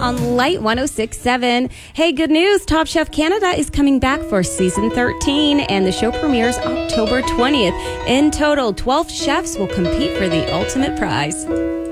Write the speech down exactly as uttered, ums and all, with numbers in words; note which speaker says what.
Speaker 1: on Light one oh six point seven. Hey, good news. Top Chef Canada is coming back for season thirteen, and the show premieres October twentieth. In total, twelve chefs will compete for the ultimate prize.